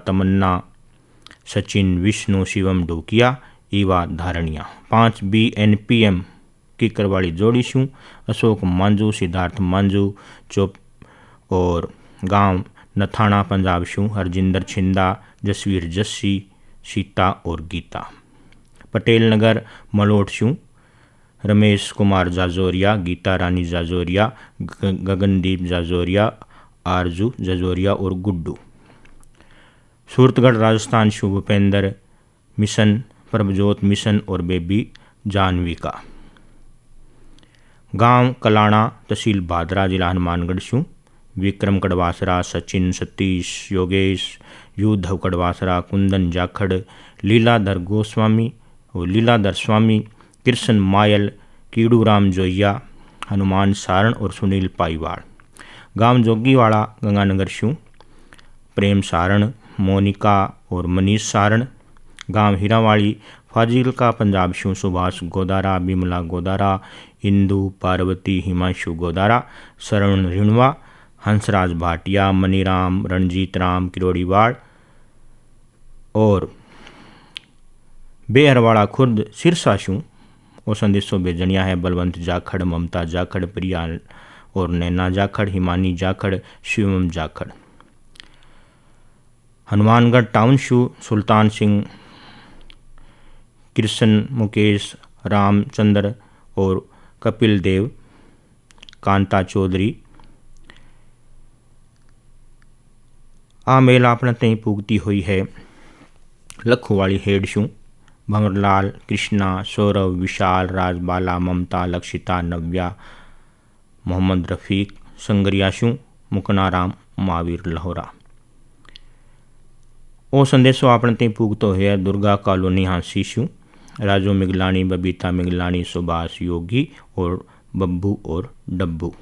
तमन्ना, Sachin, Vishnu, Shivam ढोकिया, Eva Dharaniya. 5 BNPM kicker वाली जोड़ी शू अशोक मांजू, सिद्धार्थ मांजू चुप और गांव नथाना पंजाब शू हरजिंदर छिंदा, जसवीर जस्सी, सीता और गीता। पटेल नगर मलोट शू रमेश कुमार जाजोरिया, गीता रानी जाजोरिया, गगनदीप जाजोरिया, आरजू जाजोरिया और गुड्डू। सूरतगढ़ राजस्थान शू भूपेंद्र मिशन, प्रभजोत मिशन और बेबी जानवी का। गांव कलाना तहसील भादरा जिला हनुमानगढ़ शू विक्रम कड़वासरा, सचिन, सतीश, योगेश, युद्धव कड़वासरा, कुंदन जाखड़, लीलाधर गोस्वामी और लीलाधर स्वामी, कृष्ण मायल, कीड़ूराम जोइया, हनुमान सारण और सुनील पाईवाड़। गांव जोगीवाड़ा गंगानगर शू प्रेम सारण, मोनिका और मनीष सारण। गांव हीरावाड़ी फाजिलका पंजाब शू सुभाष गोदारा, बिमला गोदारा, इंदू, पार्वती, हिमांशु गोदारा, शरण रिणवा, हंसराज भाटिया, मनीराम, रणजीत राम किरोड़ीवाड़ और बेहरवाड़ा खुर्द सिरसा शू और संदेशो बेजनिया है बलवंत जाखड़, ममता जाखड़, प्रिया और नैना जाखड़, हिमानी जाखड़, शिवम जाखड़। हनुमानगढ़ टाउन शू सुल्तान सिंह, कृष्ण, मुकेश, रामचंद्र और कपिल देव, कांता चौधरी। आ मेला अपने तई पुगती हुई है लखोवाली हेड शू भंवरलाल, कृष्णा, सौरभ, विशाल, राजबाला, ममता, लक्षिता, नव्या, मोहम्मद रफीक, संगरिया शू मुकनाराम, महावीर लाहौरा। ओ संदेशो आपने तई पुगतो है दुर्गा कॉलोनी हांसी शू राजू मिगलानी, बबीता मिगलानी, सुभाष योगी और बब्बू और डब्बू।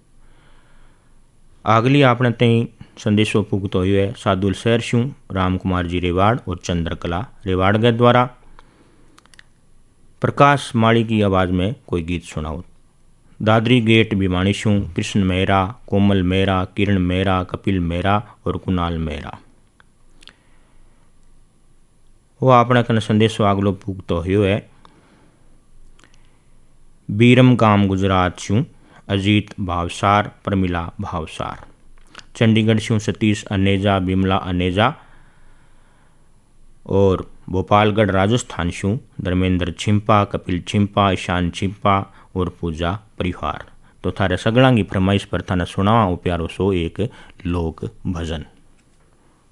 अगली आपने तई संदेशो पुगतो है सादुल शहर शू राम कुमार जी रेवाड़ और चंद्रकला रेवाड़ के द्वारा। प्रकाश माड़ी की आवाज़ में कोई गीत सुनाओ। दादरी गेट भिवानी शू कृष्ण मेहरा, कोमल मेहरा, किरण मेहरा, कपिल मेहरा और कुणाल मेहरा। वो अपने कन संदेशो आगलो पुगतो है बीरम गाम गुजरात शू अजीत भावसार, प्रमिला भावसार। चंडीगढ़ शू सतीश अनेजा, बिमला अनेजा और भोपालगढ़ राजस्थान शू धर्मेंद्र छिंपा, कपिल छिंपा, ईशान छिंपा और पूजा परिवार। तो थारे सगळांगी फरमाइश पर थाने सुनावा प्यारो सो एक लोक भजन।